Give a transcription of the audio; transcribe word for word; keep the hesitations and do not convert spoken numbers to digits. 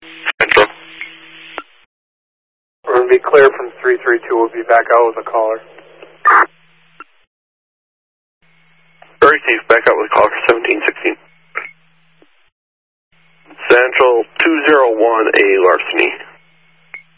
Central. We're going to be clear from three three two. We'll be back out with a caller. Very safe, back out with a caller for seventeen sixteen. Central two zero one, a larceny.